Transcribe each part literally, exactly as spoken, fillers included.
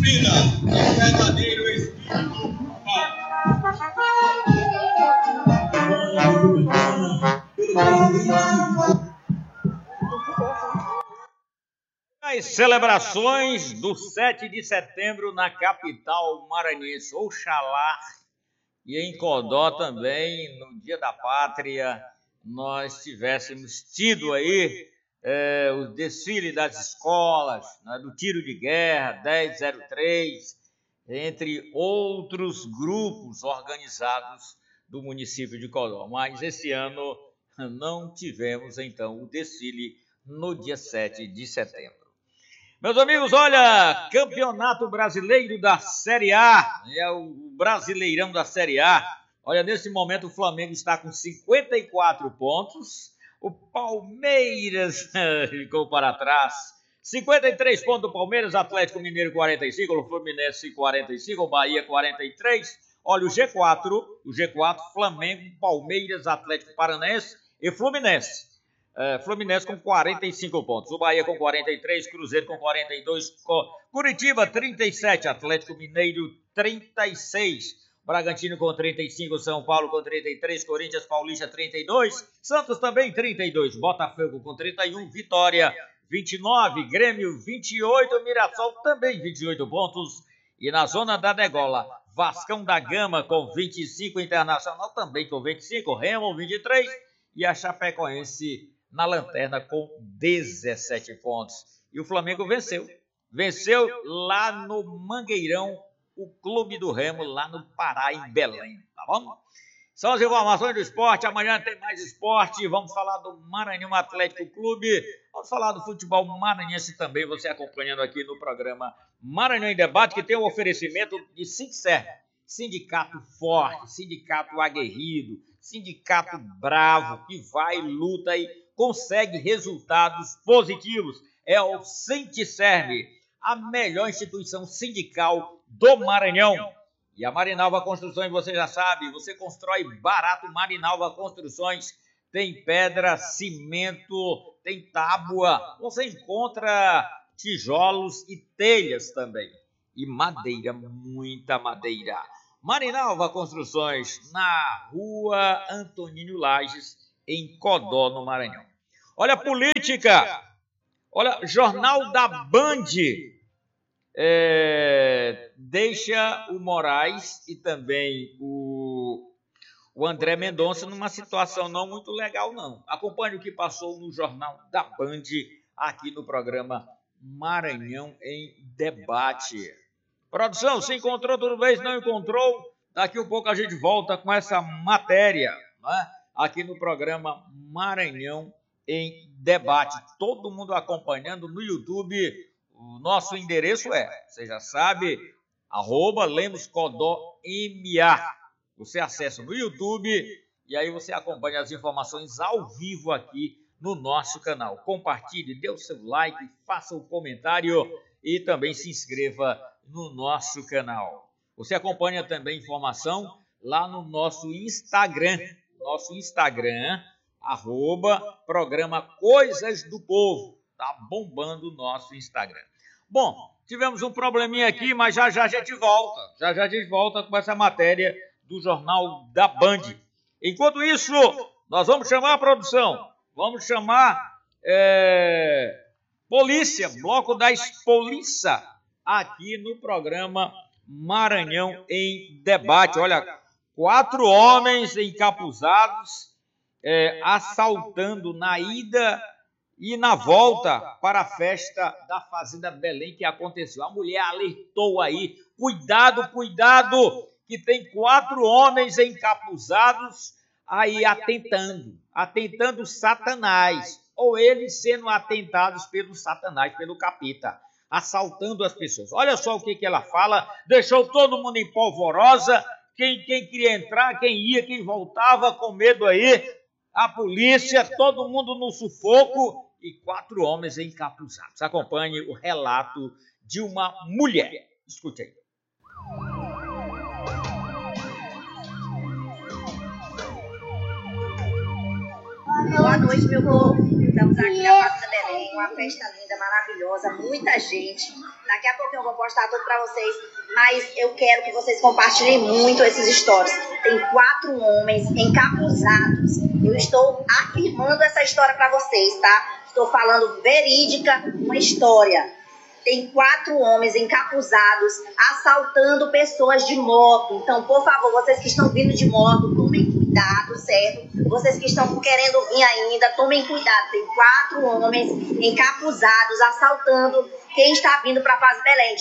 disciplina e verdadeiro espírito As celebrações do sete de setembro na capital maranhense, Oxalá, e em Codó também, no Dia da Pátria, nós tivéssemos tido aí é, o desfile das escolas, né, do tiro de guerra, dez zero três, entre outros grupos organizados do município de Codó. Mas esse ano não tivemos, então, o desfile no dia sete de setembro. Meus amigos, olha, Campeonato Brasileiro da Série A, é o Brasileirão da Série A. Olha, nesse momento o Flamengo está com cinquenta e quatro pontos, o Palmeiras ficou para trás, cinquenta e três pontos do Palmeiras, Atlético Mineiro quarenta e cinco, o Fluminense quarenta e cinco, o Bahia quarenta e três. Olha, o G quatro, o G quatro, Flamengo, Palmeiras, Atlético Paranaense e Fluminense. Uh, Fluminense com quarenta e cinco pontos, o Bahia com quarenta e três, Cruzeiro com quarenta e dois, Curitiba trinta e sete, Atlético Mineiro trinta e seis, Bragantino com trinta e cinco, São Paulo com trinta e três, Corinthians Paulista trinta e dois, Santos também trinta e dois, Botafogo com trinta e um, Vitória vinte e nove, Grêmio vinte e oito, Mirassol também vinte e oito pontos, e na zona da degola, Vascão da Gama com vinte e cinco, Internacional também com vinte e cinco, Remo vinte e três e a Chapecoense na lanterna com dezessete pontos. E o Flamengo venceu. Venceu lá no Mangueirão, o Clube do Remo, lá no Pará, em Belém. Tá bom? São as informações do esporte. Amanhã tem mais esporte. Vamos falar do Maranhão Atlético Clube. Vamos falar do futebol maranhense também. Você acompanhando aqui no programa Maranhão em Debate, que tem o oferecimento de Sindicef. Sindicato forte, sindicato aguerrido, sindicato bravo, que vai, luta e consegue resultados positivos. É o Sindicerv, a melhor instituição sindical do Maranhão. E a Marinalva Construções, você já sabe, você constrói barato. Marinalva Construções tem pedra, cimento, tem tábua, você encontra tijolos e telhas também. E madeira, muita madeira. Marinalva Construções, na rua Antonino Lages, em Codó, no Maranhão. Olha, política. Olha, Jornal da Band é, deixa o Moraes e também o, o André Mendonça numa situação não muito legal, não. Acompanhe o que passou no Jornal da Band, aqui no programa Maranhão em Debate. Produção, se encontrou tudo bem, se não encontrou, daqui a pouco a gente volta com essa matéria, né? Aqui no programa Maranhão em Debate. Todo mundo acompanhando no YouTube. O nosso endereço é, você já sabe, arroba Lemos Codó M A. Você acessa no YouTube e aí você acompanha as informações ao vivo aqui no nosso canal. Compartilhe, dê o seu like, faça o comentário e também se inscreva no nosso canal. Você acompanha também informação lá no nosso Instagram. Nosso Instagram, arroba programa Coisas do Povo. Tá bombando o nosso Instagram. Bom, tivemos um probleminha aqui, mas já já a gente volta. Já já a gente volta com essa matéria do Jornal da Band. Enquanto isso, nós vamos chamar a produção. Vamos chamar é, polícia, bloco da Polícia, aqui no programa Maranhão em Debate. Olha, quatro homens encapuzados é, assaltando na ida e na volta para a festa da Fazenda Belém que aconteceu. A mulher alertou aí, cuidado, cuidado, que tem quatro homens encapuzados aí atentando, atentando Satanás, ou eles sendo atentados pelo Satanás, pelo capeta, assaltando as pessoas. Olha só o que, que ela fala, deixou todo mundo em polvorosa, quem, quem queria entrar, quem ia, quem voltava com medo aí, a polícia, todo mundo no sufoco e quatro homens encapuzados. Acompanhe o relato de uma mulher. Escute aí. Boa noite, meu povo. Estamos aqui na Praça da Belém, uma festa linda, maravilhosa, muita gente. Daqui a pouco eu vou postar tudo para vocês, mas eu quero que vocês compartilhem muito esses stories. Tem quatro homens encapuzados. Eu estou afirmando essa história para vocês, tá? Estou falando verídica, uma história. Tem quatro homens encapuzados assaltando pessoas de moto. Então, por favor, vocês que estão vindo de moto, tomem cuidado, certo? Vocês que estão querendo vir ainda, tomem cuidado. Tem quatro homens encapuzados assaltando quem está vindo para Paz Belém.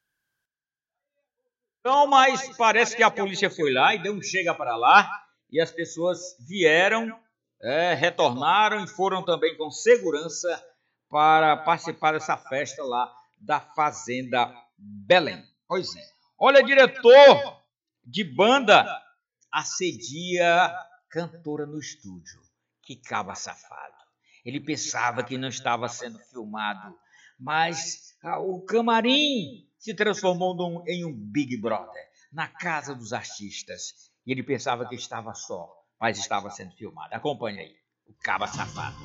Então, mas parece que a polícia foi lá e deu um chega para lá e as pessoas vieram, é, retornaram e foram também com segurança para participar dessa festa lá da Fazenda Belém. Pois é. Olha, diretor de banda assedia cantora no estúdio. Que caba safado. Ele pensava que não estava sendo filmado, mas ah, o camarim se transformou num, em um Big Brother, na casa dos artistas. E ele pensava que estava só, mas estava sendo filmado. Acompanhe aí, o caba safado.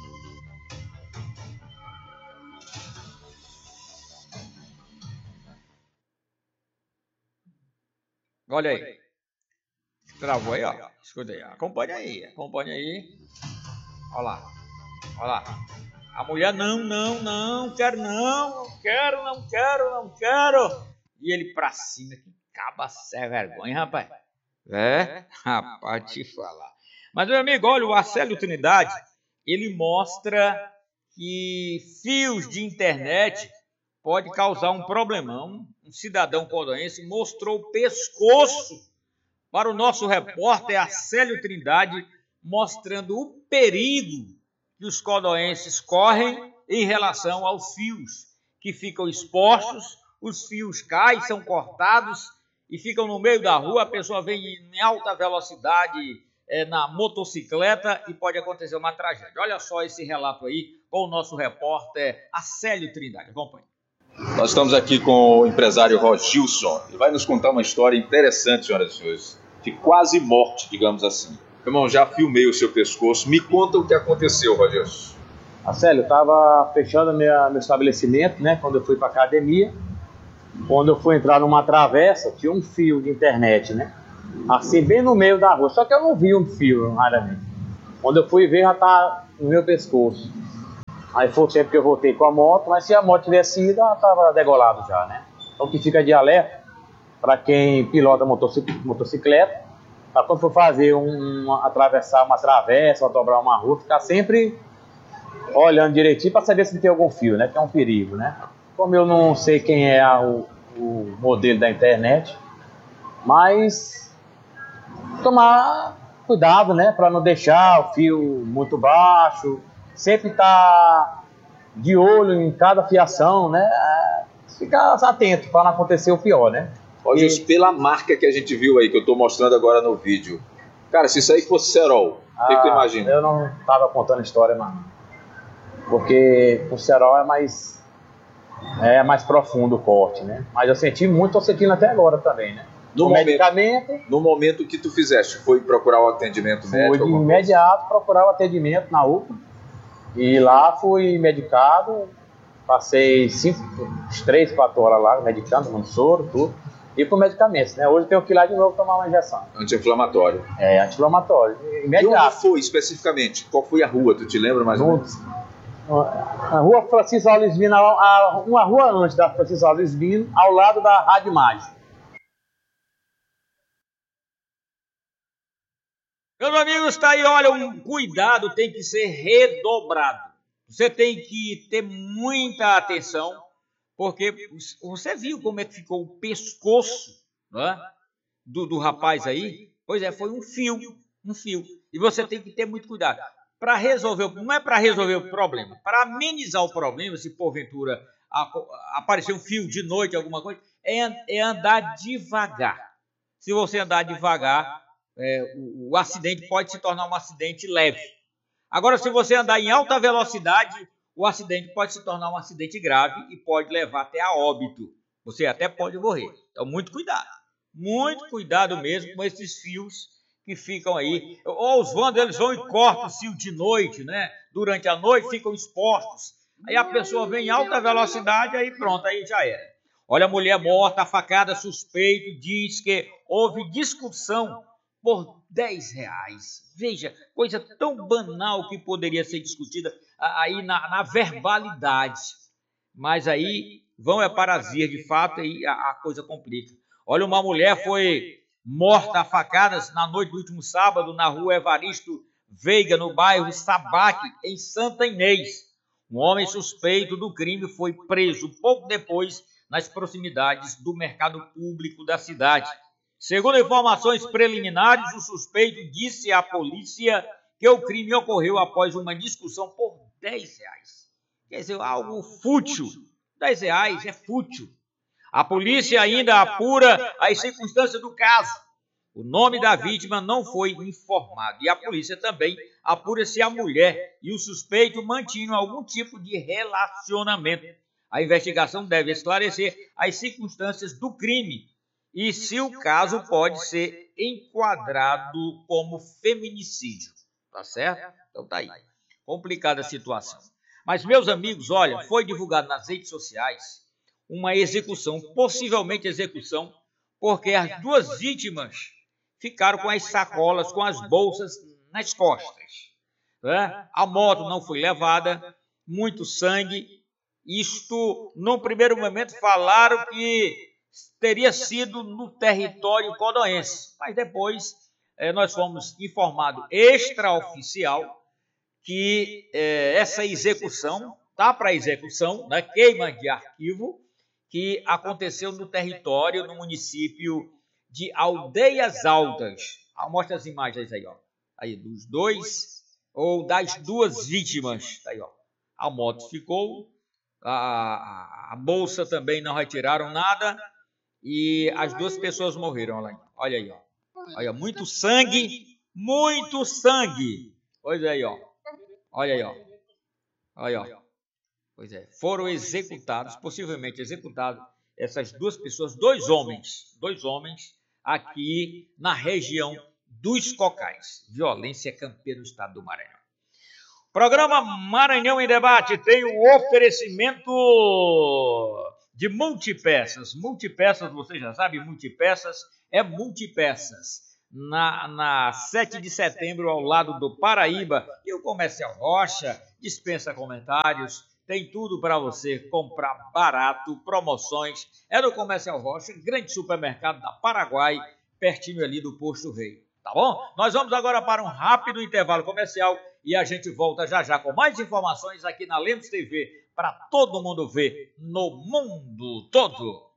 Olha aí. Travou aí, ó. Escuta aí. Acompanha aí. Acompanha aí. Olha lá. Olha lá. A mulher, não, não, não. Quero não. Não quero, não quero, não quero. E ele pra cima. Que caba sem vergonha, rapaz. É? Rapaz, te falar. Mas, meu amigo, olha, o Acélio Trindade, ele mostra que fios de internet pode causar um problemão. Um cidadão cordoense mostrou o pescoço para o nosso repórter Acélio Trindade, mostrando o perigo que os cordoenses correm em relação aos fios que ficam expostos, os fios caem, são cortados e ficam no meio da rua, a pessoa vem em alta velocidade é, na motocicleta e pode acontecer uma tragédia. Olha só esse relato aí com o nosso repórter Acélio Trindade. Acompanhe. Nós estamos aqui com o empresário Rogilson. Ele vai nos contar uma história interessante, senhoras e senhores, de quase morte, digamos assim. Irmão, já filmei o seu pescoço. Me conta o que aconteceu, Rogilson. Acélio, eu estava fechando minha, meu estabelecimento, né, quando eu fui para academia. Quando eu fui entrar numa travessa, tinha um fio de internet, né? Assim, bem no meio da rua. Só que eu não vi um fio, raramente. Quando eu fui ver, já tá no meu pescoço. Aí foi o tempo que eu voltei com a moto, mas se a moto tivesse ido, ela estava degolado já, né? Então que fica de alerta para quem pilota motocicleta, para quando for fazer um, um, atravessar uma travessa ou dobrar uma rua, ficar sempre olhando direitinho para saber se tem algum fio, né? Que é um perigo, né? Como eu não sei quem é a, o, o modelo da internet, mas tomar cuidado, né? Para não deixar o fio muito baixo. Sempre estar de olho em cada fiação, né? Ficar atento para não acontecer o pior, né? Olha, e... pela marca que a gente viu aí, que eu estou mostrando agora no vídeo. Cara, se isso aí fosse cerol, o ah, que, que tu imagina? Eu não estava contando a história, mano. Porque o cerol é mais, é mais profundo o corte, né? Mas eu senti muito, estou sentindo até agora também, né? No o momento, medicamento... No momento que tu fizeste, foi procurar o atendimento médico? Foi de imediato procurar o atendimento na U P A. E lá fui medicado, passei cinco, três, quatro horas lá medicando, tomando soro, tudo. E com medicamentos, né? Hoje eu tenho que ir lá de novo tomar uma injeção. Anti-inflamatório. É, anti-inflamatório. Imediato. E onde foi especificamente? Qual foi a rua? Tu te lembra mais ou menos? A rua Francisco Alves Vino, uma rua antes da Francisco Alves Vino, ao lado da Rádio Mágica. Meus amigos, está aí, olha, um cuidado tem que ser redobrado. Você tem que ter muita atenção, porque você viu como é que ficou o pescoço, né, do, do rapaz aí? Pois é, foi um fio, um fio. E você tem que ter muito cuidado. Para resolver, não é para resolver o problema, para amenizar o problema, se porventura aparecer um fio de noite, alguma coisa, é, é andar devagar. Se você andar devagar, É, o, o acidente pode se tornar um acidente leve. Agora, se você andar em alta velocidade, o acidente pode se tornar um acidente grave e pode levar até a óbito. Você até pode morrer. Então, muito cuidado. Muito cuidado mesmo com esses fios que ficam aí. Ou os vândalos, eles vão e cortam-se de noite, né? Durante a noite ficam expostos. Aí a pessoa vem em alta velocidade, aí pronto, aí já era. Olha, a mulher morta, a facada, suspeito, diz que houve discussão por dez reais. Veja, coisa tão banal que poderia ser discutida aí na, na verbalidade. Mas aí vão é para as vias, de fato, e a, a coisa complica. Olha, uma mulher foi morta a facadas na noite do último sábado na rua Evaristo Veiga, no bairro Sabaque, em Santa Inês. Um homem suspeito do crime foi preso pouco depois nas proximidades do mercado público da cidade. Segundo informações preliminares, o suspeito disse à polícia que o crime ocorreu após uma discussão por dez reais. Quer dizer, algo fútil. dez reais é fútil. A polícia ainda apura as circunstâncias do caso. O nome da vítima não foi informado. E a polícia também apura se a mulher e o suspeito mantinham algum tipo de relacionamento. A investigação deve esclarecer as circunstâncias do crime e se o caso pode ser enquadrado como feminicídio. Tá certo? Então tá aí. Complicada a situação. Mas, meus amigos, olha, foi divulgado nas redes sociais uma execução, possivelmente execução, porque as duas vítimas ficaram com as sacolas, com as bolsas nas costas. Né? A moto não foi levada, muito sangue. Isto, num primeiro momento, falaram que teria sido no território coroense, mas depois eh, nós fomos informados extraoficial que eh, essa execução, está para execução, né, queima de arquivo, que aconteceu no território, no município de Aldeias Altas. Ah, mostra as imagens aí, ó. Aí, dos dois, ou das duas vítimas. Aí, ó. A moto ficou, a, a bolsa também não retiraram nada, e as duas pessoas morreram. Olha, olha aí, ó. Olha, muito sangue, muito sangue. Pois é aí, ó. Olha aí, ó. Olha aí, ó. Pois é, foram executados, possivelmente executados, essas duas pessoas, dois homens, dois homens, aqui na região dos Cocais. Violência campeã no estado do Maranhão. Programa Maranhão em Debate tem o oferecimento de multipeças. Multipeças, você já sabe, multipeças é multipeças. Na, na sete de setembro, ao lado do Paraíba, e o Comercial Rocha, dispensa comentários, tem tudo para você comprar barato, promoções. É no Comercial Rocha, grande supermercado da Paraguai, pertinho ali do Posto Rei. Tá bom? Nós vamos agora para um rápido intervalo comercial e a gente volta já já com mais informações aqui na Lemos T V para todo mundo ver no mundo todo.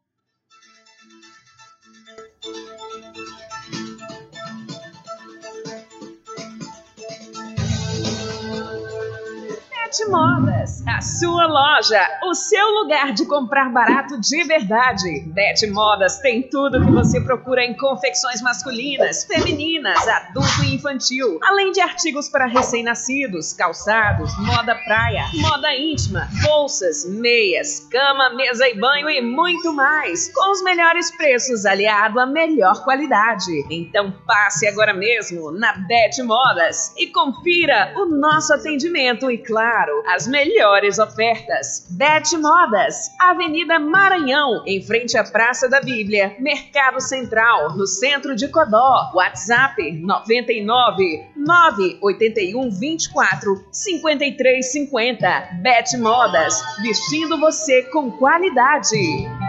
Bete Modas, a sua loja, o seu lugar de comprar barato de verdade. Bete Modas tem tudo que você procura em confecções masculinas, femininas, adulto e infantil, além de artigos para recém-nascidos, calçados, moda praia, moda íntima, bolsas, meias, cama, mesa e banho e muito mais, com os melhores preços aliado à melhor qualidade. Então passe agora mesmo na Bete Modas e confira o nosso atendimento e, claro, as melhores ofertas. Bete Modas, Avenida Maranhão, em frente à Praça da Bíblia, Mercado Central, no centro de Codó. WhatsApp noventa e nove, nove oito um, vinte e quatro, cinquenta e três cinquenta. Bete Modas, vestindo você com qualidade.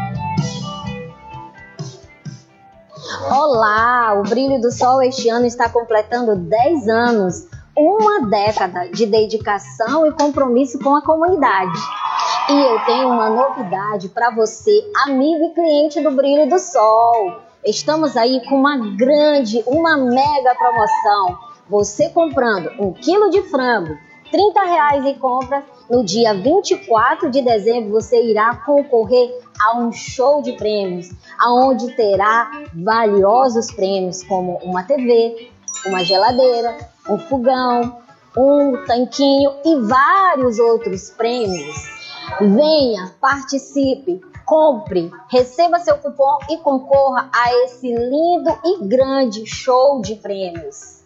Olá, o Brilho do Sol este ano está completando dez anos. Uma década de dedicação e compromisso com a comunidade. E eu tenho uma novidade para você, amigo e cliente do Brilho do Sol. Estamos aí com uma grande, uma mega promoção. Você comprando um quilo de frango, trinta reais em compras, no dia vinte e quatro de dezembro você irá concorrer a um show de prêmios, aonde terá valiosos prêmios como uma T V, uma geladeira, um fogão, um tanquinho e vários outros prêmios. Venha, participe, compre, receba seu cupom e concorra a esse lindo e grande show de prêmios.